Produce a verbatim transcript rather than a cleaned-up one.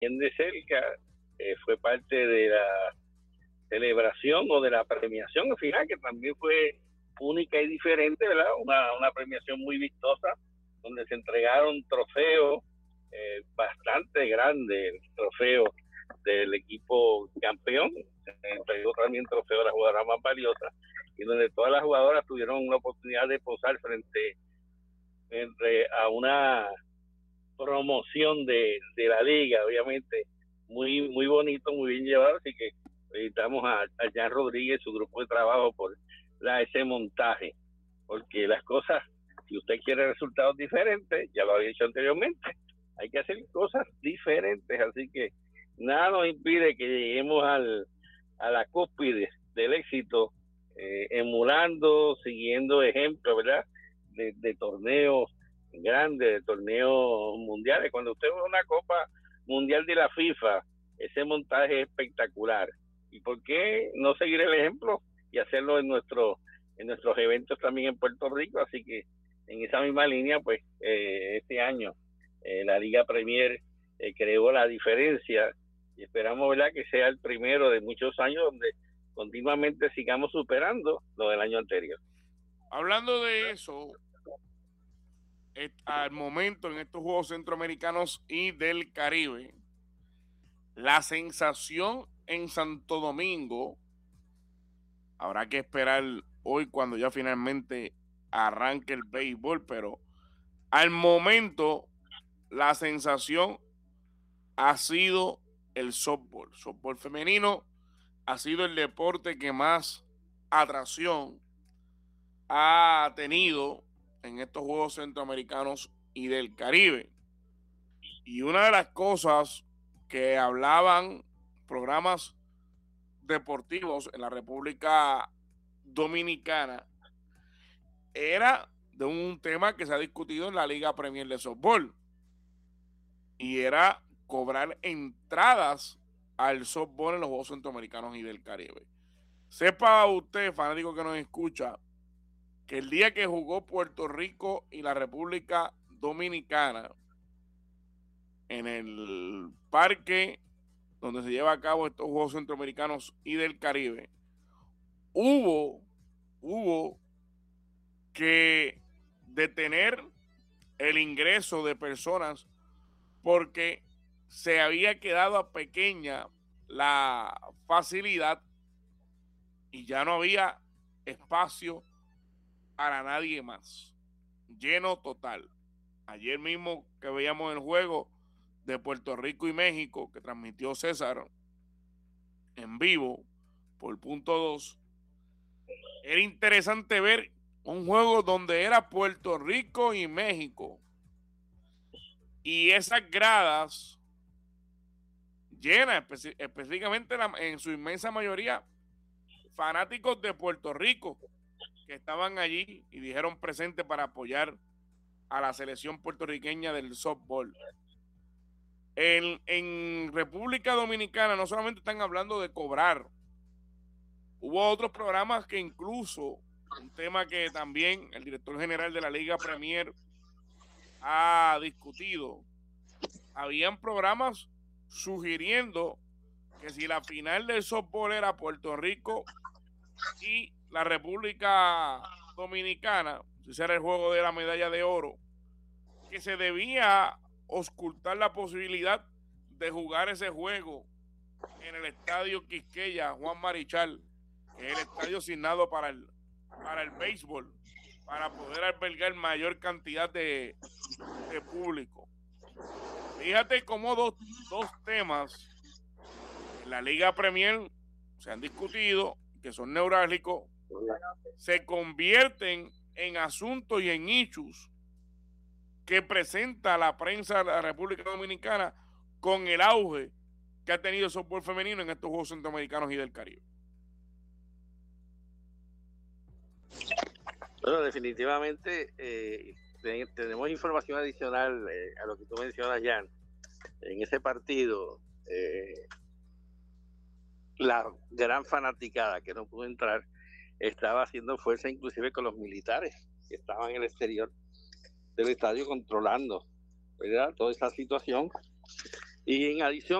bien de cerca, eh, fue parte de la celebración o de la premiación al final, que también fue única y diferente, ¿verdad? Una, una premiación muy vistosa, donde se entregaron trofeos eh, bastante grandes, el trofeo del equipo campeón, se entregó también trofeo de la jugadora más valiosa, y donde todas las jugadoras tuvieron una oportunidad de posar frente, frente a una promoción de, de la liga, obviamente muy muy bonito, muy bien llevado, así que felicitamos a, a Jan Rodríguez y su grupo de trabajo por la, ese montaje, porque las cosas, si usted quiere resultados diferentes, ya lo había dicho anteriormente, hay que hacer cosas diferentes, así que nada nos impide que lleguemos al, a la cúspide del éxito, eh, emulando, siguiendo ejemplos, ¿verdad?, de, de torneos grandes, de torneos mundiales. Cuando usted ve una Copa Mundial de la FIFA, ese montaje es espectacular. ¿Y por qué no seguir el ejemplo y hacerlo en nuestro en nuestros eventos también en Puerto Rico? Así que en esa misma línea, pues eh, este año eh, la Liga Premier eh, creó la diferencia y esperamos, ¿verdad?, que sea el primero de muchos años donde continuamente sigamos superando lo del año anterior. Hablando de eso, al momento en estos Juegos Centroamericanos y del Caribe, la sensación en Santo Domingo, habrá que esperar hoy cuando ya finalmente arranque el béisbol, pero al momento la sensación ha sido el softball. Softball femenino ha sido el deporte que más atracción ha tenido en estos Juegos Centroamericanos y del Caribe. Y una de las cosas que hablaban programas deportivos en la República Dominicana era de un tema que se ha discutido en la Liga Premier de Softball, y era cobrar entradas al softball en los Juegos Centroamericanos y del Caribe. Sepa usted, fanático que nos escucha, que el día que jugó Puerto Rico y la República Dominicana en el parque donde se lleva a cabo estos Juegos Centroamericanos y del Caribe, hubo, hubo que detener el ingreso de personas porque se había quedado pequeña la facilidad y ya no había espacio para nadie más. Lleno total. Ayer mismo que veíamos el juego de Puerto Rico y México que transmitió César en vivo por punto dos, era interesante ver un juego donde era Puerto Rico y México y esas gradas llenas, especi- específicamente la, en su inmensa mayoría fanáticos de Puerto Rico que estaban allí y dijeron presente para apoyar a la selección puertorriqueña del softball. En, en República Dominicana no solamente están hablando de cobrar, hubo otros programas que incluso, un tema que también el director general de la Liga Premier ha discutido, habían programas sugiriendo que si la final del softball era Puerto Rico y la República Dominicana, si ese era el juego de la medalla de oro, que se debía ocultar la posibilidad de jugar ese juego en el estadio Quisqueya Juan Marichal, que es el estadio asignado para el, para el béisbol, para poder albergar mayor cantidad de, de público. Fíjate cómo dos, dos temas en la Liga Premier se han discutido, que son neurálgicos, se convierten en asuntos y en issues que presenta la prensa de la República Dominicana con el auge que ha tenido el softball femenino en estos Juegos Centroamericanos y del Caribe. Bueno, definitivamente eh, tenemos información adicional eh, a lo que tú mencionas, Jan. En ese partido, eh, la gran fanaticada que no pudo entrar estaba haciendo fuerza inclusive con los militares que estaban en el exterior del estadio controlando, ¿verdad?, toda esa situación, Y en adición